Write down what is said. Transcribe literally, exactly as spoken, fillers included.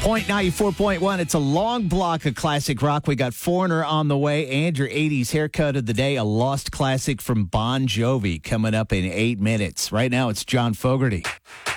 Point ninety-four point one. It's a long block of classic rock. We got Foreigner on the way and your eighties haircut of the day, a lost classic from Bon Jovi coming up in eight minutes. Right now, it's John Fogerty.